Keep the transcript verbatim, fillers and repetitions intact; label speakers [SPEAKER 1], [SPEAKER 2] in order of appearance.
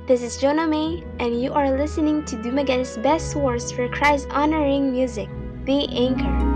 [SPEAKER 1] This is Jonah May, and you are listening to Dumaga's best source for Christ honoring music, The Anchor.